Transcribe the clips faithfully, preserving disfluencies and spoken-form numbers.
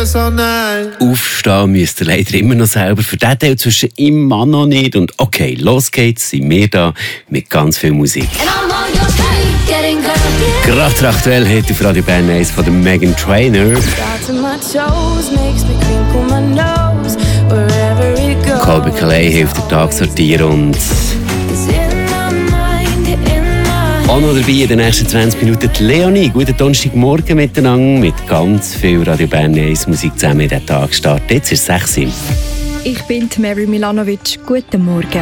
us all night. Aufstehen müsst ihr leider immer noch selber. Für den Teil zwischen immer noch nicht. Und okay, los geht's, sind wir da mit ganz viel Musik. Gerade aktuell hat auf Radio Bern eins von der Meghan Trainor. Colby Calais hilft den Tag sortieren und auch noch dabei in den nächsten zwanzig Minuten die Leonie. Guten Donnerstagmorgen miteinander mit ganz viel Radio Bern eins Musik zusammen in den Tag startet. Jetzt ist es sechs Uhr. Ich bin Mary Milanovic. Guten Morgen.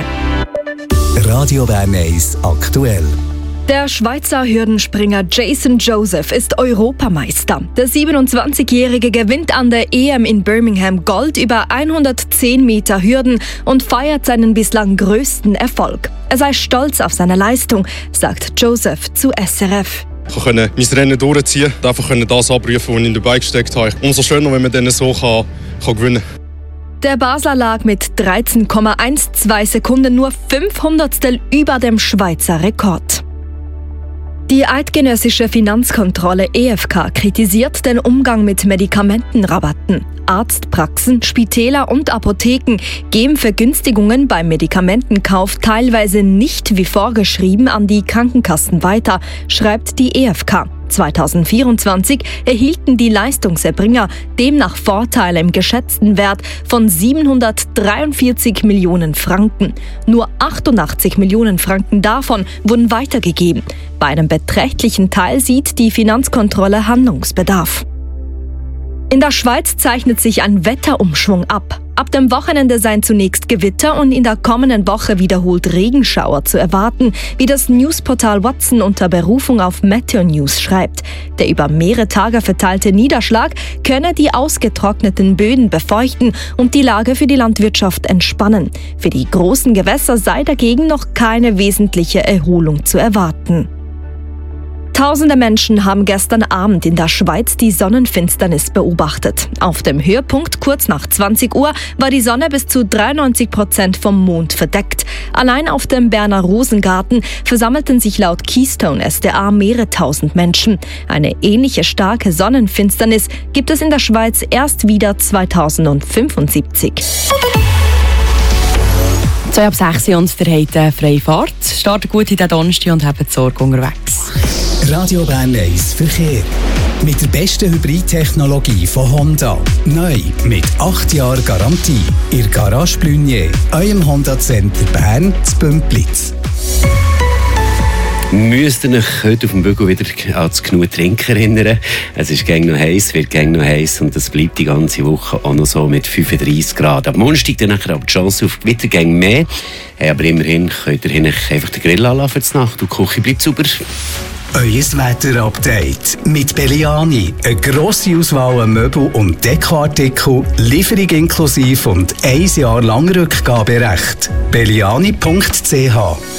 Radio Bern eins aktuell. Der Schweizer Hürdenspringer Jason Joseph ist Europameister. Der siebenundzwanzigjährige gewinnt an der E M in Birmingham Gold über hundertzehn Meter Hürden und feiert seinen bislang größten Erfolg. Er sei stolz auf seine Leistung, sagt Joseph zu S R F. Ich konnte mein Rennen durchziehen, einfach das abrufen, was ich dabei gesteckt habe. Umso schöner, wenn man dann so kann, kann gewinnen kann. Der Basler lag mit dreizehn Komma zwölf Sekunden nur fünf Hundertstel über dem Schweizer Rekord. Die eidgenössische Finanzkontrolle E F K kritisiert den Umgang mit Medikamentenrabatten. Arztpraxen, Spitäler und Apotheken geben Vergünstigungen beim Medikamentenkauf teilweise nicht wie vorgeschrieben an die Krankenkassen weiter, schreibt die E F K. zweitausendvierundzwanzig erhielten die Leistungserbringer demnach Vorteile im geschätzten Wert von siebenhundertdreiundvierzig Millionen Franken. Nur achtundachtzig Millionen Franken davon wurden weitergegeben. Bei einem beträchtlichen Teil sieht die Finanzkontrolle Handlungsbedarf. In der Schweiz zeichnet sich ein Wetterumschwung ab. Ab dem Wochenende seien zunächst Gewitter und in der kommenden Woche wiederholt Regenschauer zu erwarten, wie das Newsportal Watson unter Berufung auf Meteo News schreibt. Der über mehrere Tage verteilte Niederschlag könne die ausgetrockneten Böden befeuchten und die Lage für die Landwirtschaft entspannen. Für die großen Gewässer sei dagegen noch keine wesentliche Erholung zu erwarten. Tausende Menschen haben gestern Abend in der Schweiz die Sonnenfinsternis beobachtet. Auf dem Höhepunkt kurz nach zwanzig Uhr war die Sonne bis zu dreiundneunzig Prozent vom Mond verdeckt. Allein auf dem Berner Rosengarten versammelten sich laut Keystone S D A mehrere tausend Menschen. Eine ähnliche starke Sonnenfinsternis gibt es in der Schweiz erst wieder zweitausendfünfundsiebzig. zwei ab sechs und der hat eine freie Fahrt. Startet gut in den Donnerstag und habt Sorge unterwegs. Radio Bern eins Verkehr. Mit der besten Hybridtechnologie von Honda. Neu mit acht Jahren Garantie. Ihr Garage Blunier, eurem Honda Center Bern zu Bümplitz. Müsst ihr euch heute auf dem Bügel wieder an das genug Trinken erinnern. Es ist gäng noch heiß, wird gäng noch heiß und das bleibt die ganze Woche auch noch so mit fünfunddreissig Grad. Am Montag dann nachher die Chance auf Gewitter gäng mehr. Hey, aber immerhin könnt ihr einfach den Grill anlassen für die Nacht und die Küche bleibt sauber. Euer Wetter-Update mit Belliani. Eine grosse Auswahl an Möbel- und Dekoartikel, Lieferung inklusive und ein Jahr lang Rückgaberecht. belliani punkt c h